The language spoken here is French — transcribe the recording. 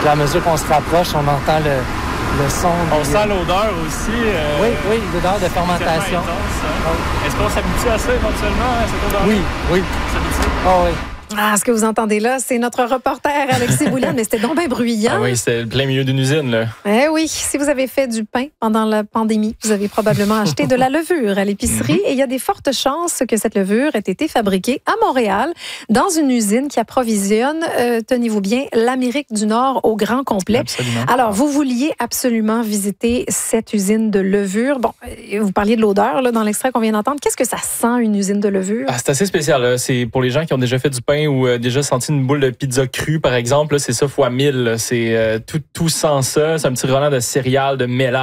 Puis à mesure qu'on se rapproche, on entend le son. On sent l'odeur aussi. Oui, l'odeur de fermentation. Intense, hein? Est-ce qu'on s'habitue à ça éventuellement, à cette odeur? Oui. S'habitue? Oh, oui. Ah, ce que vous entendez là, c'est notre reporter Alexis Bouliane, mais c'était donc bien bruyant. Ah oui, c'était plein milieu d'une usine, là. Eh oui, si vous avez fait du pain pendant la pandémie, vous avez probablement acheté de la levure à l'épicerie et il y a des fortes chances que cette levure ait été fabriquée à Montréal dans une usine qui approvisionne, tenez-vous bien, l'Amérique du Nord au grand complet. Absolument. Alors, vous vouliez absolument visiter cette usine de levure. Bon, vous parliez de l'odeur là, dans l'extrait qu'on vient d'entendre. Qu'est-ce que ça sent, une usine de levure? Ah, c'est assez spécial, là. C'est pour les gens qui ont déjà fait du pain ou déjà senti une boule de pizza crue, par exemple. Là, c'est ça fois 1000. Là. C'est tout sent ça. C'est un petit relent de céréales, de mélange.